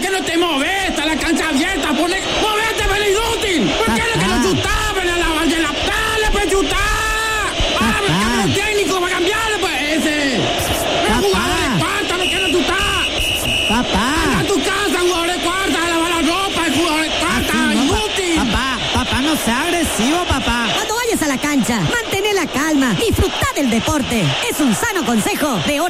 ¿por qué no te moves? Está la cancha abierta, ¡movete, pero inútil! ¿Por qué no que no chutás? ¡Ven a la valle la dale, pues chutá! ¡Ah, me cambio el técnico para cambiarle, pues ese! ¡Pero jugador de cuarta, ¿por qué no chutás? Papá. ¡Anda a tu casa, jugador de cuarta, a lavar la ropa, el jugador de cuarta, inútil! Papá, no sea agresivo, papá. Cuando vayas a la cancha, mantén la calma, disfrutá del deporte. Es un sano consejo de Hora